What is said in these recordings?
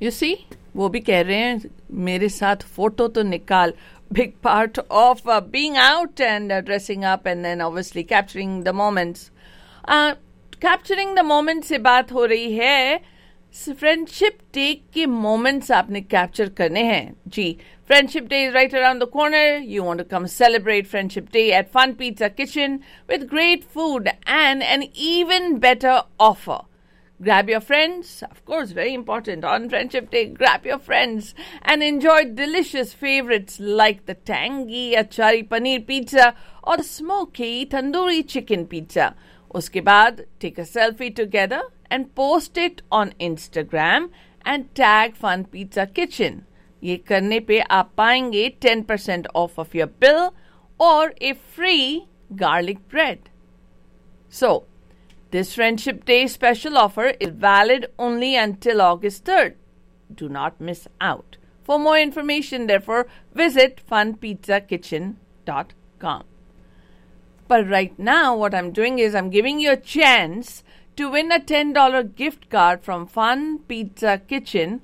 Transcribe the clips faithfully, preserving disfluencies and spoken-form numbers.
You see, वो भी कह रहे हैं मेरे साथ फोटो तो निकाल. Big part of uh, being out and uh, dressing up and then obviously capturing the moments. Uh, capturing the moments से बात हो रही है. फ्रेंडशिप डे के मोमेंट्स आपने कैप्चर करने हैं जी. Friendship day is right around the corner. You want to come celebrate friendship day at fun pizza kitchen with great food and N even better offer. Grab your friends, of course, very important on Friendship Day. Grab your friends and enjoy delicious favorites like the tangy achari paneer pizza or the smoky tandoori chicken pizza. Uske baad, take a selfie together and post it on Instagram and tag Fun Pizza Kitchen. ये करने पे आप पाएंगे ten percent off of your bill or a free garlic bread. So, this Friendship Day special offer is valid only until August third. Do not miss out. For more information, therefore, visit fun pizza kitchen dot com. But right now, what I'm doing is I'm giving you a chance to win a ten dollars gift card from Fun Pizza Kitchen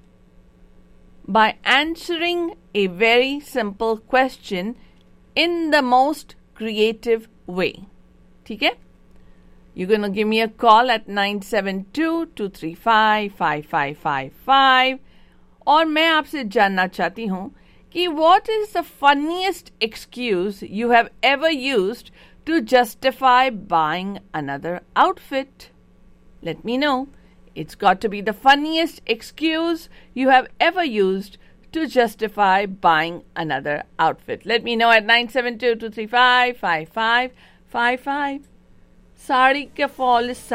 by answering a very simple question in the most creative way. ठीक है? You're going to give me a call at nine seven two, two three five, five five five five. और मैं आपसे जानना चाहती हूँ कि what is the funniest excuse you have ever used to justify buying another outfit? Let me know. It's got to be the funniest excuse you have ever used to justify buying another outfit. Let me know at nine seven two, two three five, five five five five. Sari ke Falissa.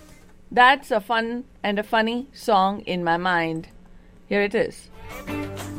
That's a fun and a funny song in my mind. Here it is.